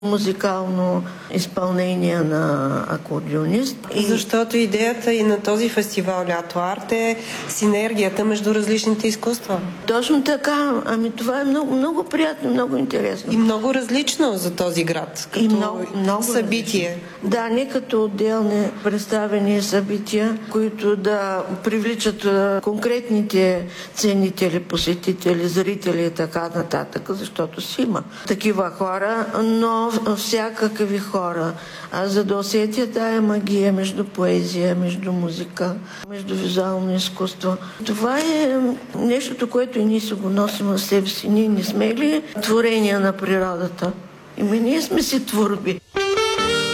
музикално изпълнение на акордеонист. Защото идеята и на този фестивал Лято Арт е синергията между различните изкуства. Точно така. Ами това е много, много приятно, много интересно. И много различно за този град, като много събитие. Различно. Да, не като отделни представени събития, които да привличат конкретните ценители, посетители, зрители и така нататък, защото си има такива хора, но всякакви хора. За да усетят тая магия между поезия, между музика, между визуално изкуство. Това е нещото, което и ние се го носим в себе си. Ние не сме ли творения на природата? Ние сме си творби.